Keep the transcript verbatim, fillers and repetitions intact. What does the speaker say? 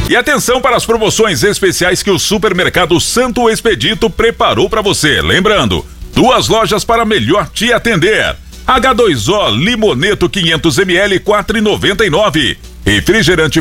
E atenção para as promoções especiais que o Supermercado Santo Expedito preparou para você. Lembrando, duas lojas para melhor te atender. H dois O Limoneto quinhentos mililitros, quatro reais e noventa e nove centavos. Refrigerante